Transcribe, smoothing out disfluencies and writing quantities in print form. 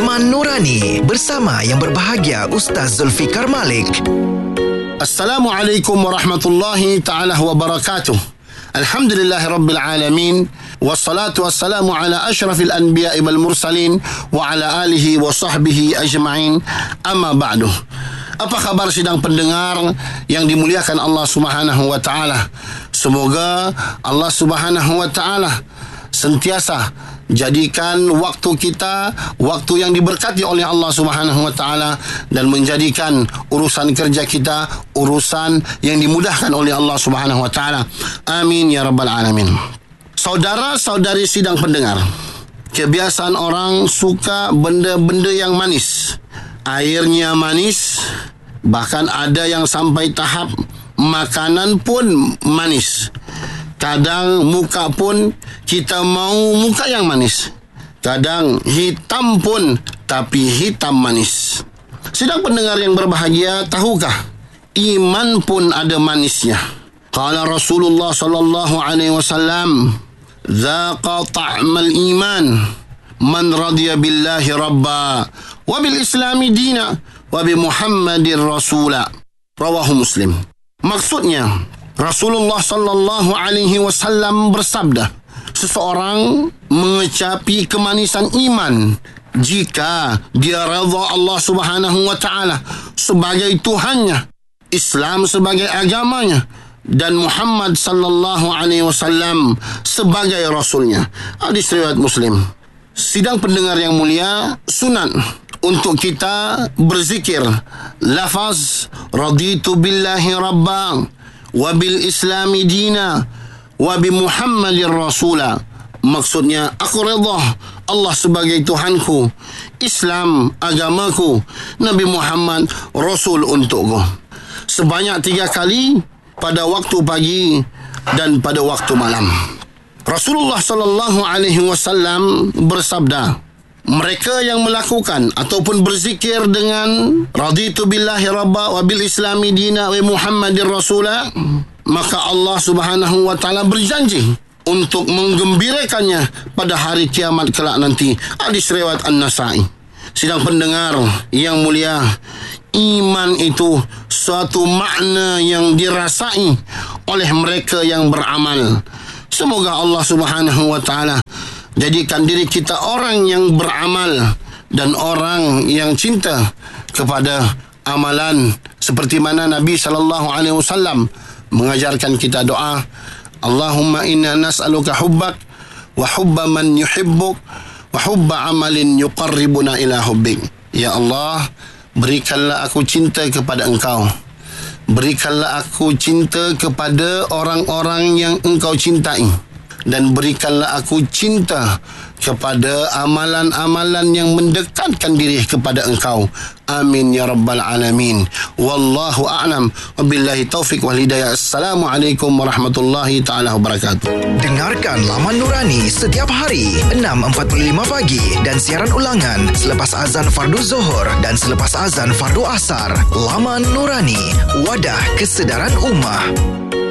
Laman Nurani bersama yang berbahagia Ustaz Zulfikar Malik. Assalamualaikum warahmatullahi ta'ala wabarakatuh. Alhamdulillahi rabbil alamin. Wassalatu wassalamu ala ashrafil anbiya'i wal mursalin wa ala alihi wa sahbihi ajma'in. Amma ba'du. Apa khabar sidang pendengar yang dimuliakan Allah Subhanahu wa ta'ala? Semoga Allah Subhanahu wa ta'ala sentiasa jadikan waktu kita waktu yang diberkati oleh Allah Subhanahu wa taala dan menjadikan urusan kerja kita urusan yang dimudahkan oleh Allah Subhanahu wa taala. Amin ya rabbal alamin. Saudara-saudari sidang pendengar, kebiasaan orang suka benda-benda yang manis. Airnya manis, bahkan ada yang sampai tahap makanan pun manis. Kadang muka pun kita mau muka yang manis. Kadang hitam pun tapi hitam manis. Sidang pendengar yang berbahagia, tahukah iman pun ada manisnya? Qala Rasulullah sallallahu alaihi wasallam, "Zaqa ta'mal iman man radiya billahi rabba wa bil islami dina wa bi Muhammadir rasula." Rawahu Muslim. Maksudnya, Rasulullah sallallahu alaihi wasallam bersabda, seseorang mengecapi kemanisan iman jika dia redha Allah Subhanahu wa taala sebagai Tuhannya, Islam sebagai agamanya, dan Muhammad sallallahu alaihi wasallam sebagai rasulnya. Hadis riwayat Muslim. Sidang pendengar yang mulia, sunat untuk kita berzikir lafaz raditu billahi rabba wa bil islami dina wa bi Muhammadir rasula. Maksudnya, aku redha Allah sebagai Tuhanku, Islam agamaku, Nabi Muhammad rasul untukku. Sebanyak 3 kali pada waktu pagi dan pada waktu malam. Rasulullah sallallahu alaihi wasallam bersabda, mereka yang melakukan ataupun berzikir dengan raditu billahi rabba wa bil islami dina wa Muhammadir rasula, maka Allah Subhanahu wa taala berjanji untuk menggembirakannya pada hari kiamat kelak nanti. Hadis riwayat An-Nasa'i. Sidang pendengar yang mulia, iman itu suatu makna yang dirasai oleh mereka yang beramal. Semoga Allah Subhanahu wa taala jadikan diri kita orang yang beramal dan orang yang cinta kepada amalan, seperti mana Nabi sallallahu alaihi wasallam mengajarkan kita doa, Allahumma inna nas'aluka hubbak wa hubba man yuhibbuk wa hubba amalin yuqarribuna ila hubbik. Ya Allah, berikanlah aku cinta kepada Engkau. Berikanlah aku cinta kepada orang-orang yang Engkau cintai. Dan berikanlah aku cinta kepada amalan-amalan yang mendekatkan diri kepada Engkau. Amin ya rabbal alamin. Wallahu a'lam. Wabillahi taufiq wal hidayah. Assalamualaikum warahmatullahi taala wabarakatuh. Dengarkan Laman Nurani setiap hari 6.45 pagi dan siaran ulangan selepas azan fardu Zuhur dan selepas azan fardu Asar. Laman Nurani, wadah kesedaran ummah.